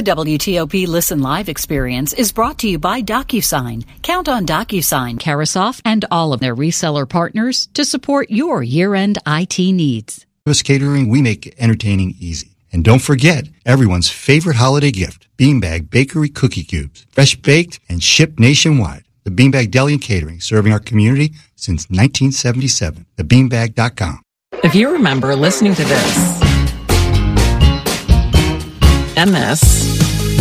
The WTOP Listen Live experience is brought to you by DocuSign. Count on DocuSign, Carasoft, and all of their reseller partners to support your year-end IT needs. Us Catering, we make entertaining easy. And don't forget everyone's favorite holiday gift, Beanbag Bakery Cookie Cubes. Fresh baked and shipped nationwide. The Beanbag Deli and Catering, serving our community since 1977. TheBeanbag.com. If you remember listening to this, and this,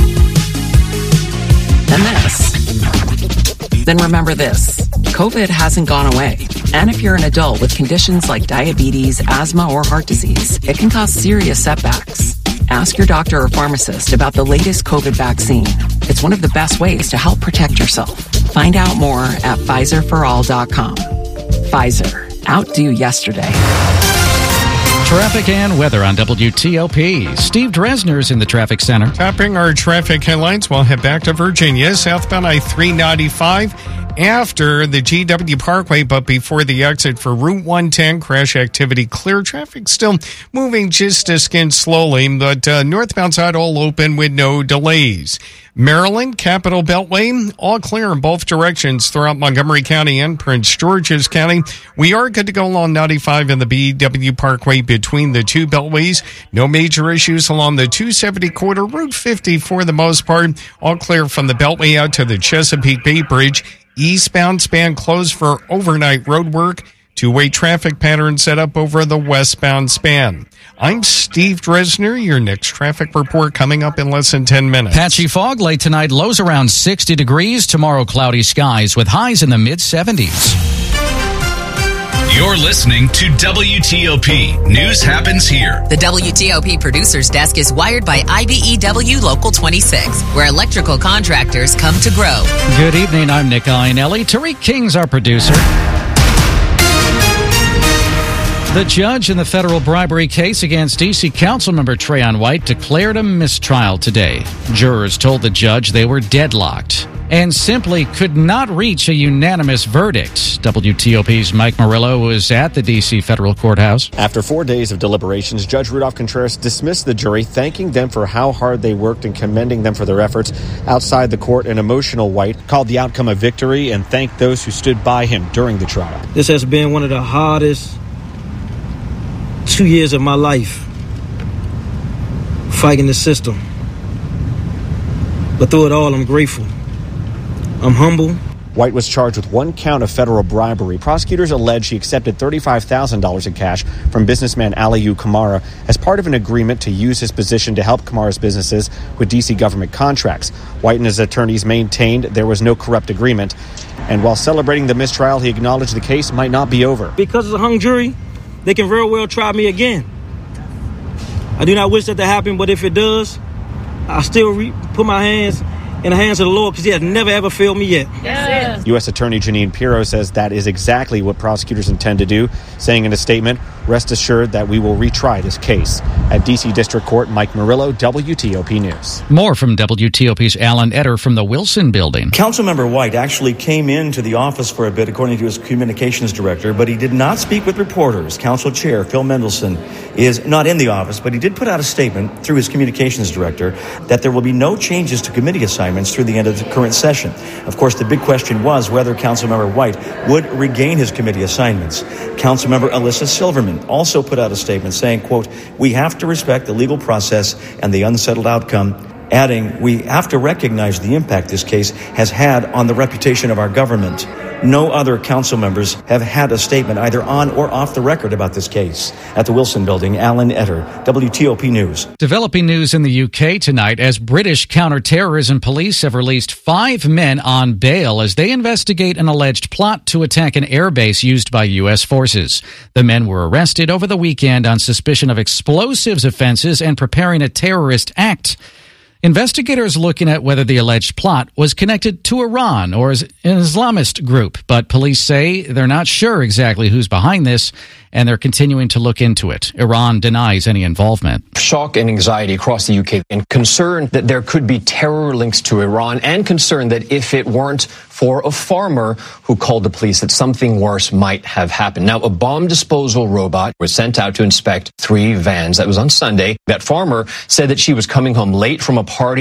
then remember this. COVID hasn't gone away. And if you're an adult with conditions like diabetes, asthma, or heart disease, it can cause serious setbacks. Ask your doctor or pharmacist about the latest COVID vaccine. It's one of the best ways to help protect yourself. Find out more at PfizerForAll.com. Pfizer. Outdo yesterday. Traffic and weather on WTOP. Steve Dresner's in the traffic center. Topping our traffic headlines, we'll head back to Virginia, southbound I-395 after the GW Parkway, but before the exit for Route 110. Crash activity clear. Traffic still moving just a skin slowly, but northbound side all open with no delays. Maryland, Capital Beltway, all clear in both directions throughout Montgomery County and Prince George's County. We are good to go along 95 and the BW Parkway between the two beltways. No major issues along the 270 corridor. Route 50 for the most part. All clear from the Beltway out to the Chesapeake Bay Bridge. Eastbound span closed for overnight road work. Two-way traffic pattern set up over the westbound span. I'm Steve Dresner. Your next traffic report coming up in less than 10 minutes. Patchy fog late tonight, lows around 60 degrees. Tomorrow, cloudy skies with highs in the mid-70s. You're listening to WTOP. News happens here. The WTOP Producers Desk is wired by IBEW Local 26, where electrical contractors come to grow. Good evening. I'm Nick Iannelli. Tariq King's our producer. The judge in the federal bribery case against D.C. Councilmember Trayon White declared a mistrial today. Jurors told the judge they were deadlocked and simply could not reach a unanimous verdict. WTOP's Mike Murillo was at the D.C. federal courthouse. After 4 days of deliberations, Judge Rudolph Contreras dismissed the jury, thanking them for how hard they worked and commending them for their efforts. Outside the court, an emotional White called the outcome a victory and thanked those who stood by him during the trial. This has been one of the hardest 2 years of my life, fighting the system. But through it all, I'm grateful. I'm humble. White was charged with one count of federal bribery. Prosecutors allege he accepted $35,000 in cash from businessman Aliyu Kamara as part of an agreement to use his position to help Kamara's businesses with D.C. government contracts. White and his attorneys maintained there was no corrupt agreement. And while celebrating the mistrial, he acknowledged the case might not be over. Because it's a hung jury, they can very well try me again. I do not wish that to happen, but if it does, I still put my hands in the hands of the Lord, because he has never, ever failed me yet. Yes. U.S. Attorney Jeanine Pirro says that is exactly what prosecutors intend to do, saying in a statement, rest assured that we will retry this case. At D.C. District Court, Mike Murillo, WTOP News. More from WTOP's Alan Etter from the Wilson Building. Councilmember White actually came into the office for a bit, according to his communications director, but he did not speak with reporters. Council Chair Phil Mendelson is not in the office, but he did put out a statement through his communications director that there will be no changes to committee assignments through the end of the current session. Of course, the big question was whether Councilmember White would regain his committee assignments. Councilmember Alyssa Silverman also put out a statement saying, quote, "We have to respect the legal process and the unsettled outcome," adding, "We have to recognize the impact this case has had on the reputation of our government." No other council members have had a statement either on or off the record about this case. At the Wilson Building, Alan Etter, WTOP News. Developing news in the UK tonight as British counterterrorism police have released 5 men on bail as they investigate an alleged plot to attack an airbase used by U.S. forces. The men were arrested over the weekend on suspicion of explosives offenses and preparing a terrorist act. Investigators looking at whether the alleged plot was connected to Iran or an Islamist group, but police say they're not sure exactly who's behind this, and they're continuing to look into it. Iran denies any involvement. Shock and anxiety across the UK and concern that there could be terror links to Iran, and concern that if it weren't for a farmer who called the police, that something worse might have happened. Now, a bomb disposal robot was sent out to inspect 3 vans. That was on Sunday. That farmer said that she was coming home late from a party